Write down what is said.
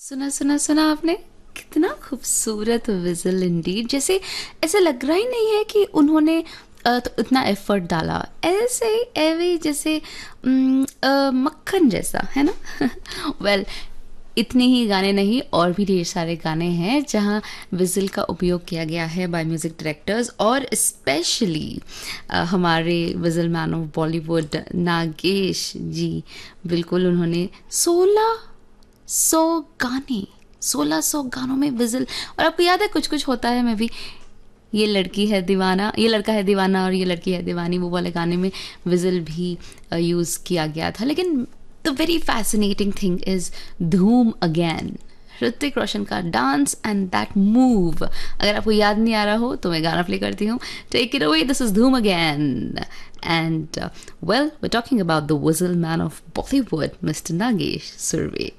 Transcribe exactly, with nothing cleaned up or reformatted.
सुना सुना सुना आपने? कितना खूबसूरत विज़ल इंडीड। जैसे ऐसा लग रहा ही नहीं है कि उन्होंने अ, तो इतना एफर्ट डाला। ऐसे एवे जैसे उम, अ, मक्खन जैसा, है ना? वेल इतने ही गाने नहीं, और भी ढेर सारे गाने हैं जहाँ विज़ल का उपयोग किया गया है बाय म्यूज़िक डायरेक्टर्स, और स्पेशली हमारे विज़ल मैन ऑफ बॉलीवुड नागेश जी। बिल्कुल, उन्होंने सोलह सौ गाने, सोलह सौ गानों में विज़ल। और आपको याद है कुछ कुछ होता है, मैं भी ये लड़की है दीवाना, ये लड़का है दीवाना और ये लड़की है दीवानी, वो वाले गाने में विज़ल भी यूज़ किया गया था। लेकिन the very fascinating thing is धूम अगेन, ऋतिक रोशन का डांस एंड दैट मूव। अगर आपको याद नहीं आ रहा हो तो मैं गाना प्ले करती हूँ। Take it away, this is धूम again. And well, we are talking about the विज़ल man of Bollywood, mister Nagesh Surve.